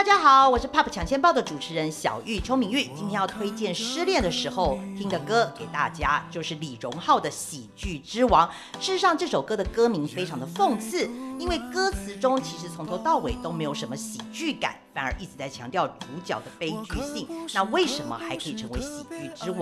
家好，我是 Pop 抢先报的主持人小玉邱敏玉，今天要推荐失恋的时候听的歌给大家，就是李荣浩的《喜剧之王》。事实上，这首歌的歌名非常的讽刺，因为歌词中其实从头到尾都没有什么喜剧感，反而一直在强调主角的悲剧性。那为什么还可以成为喜剧之王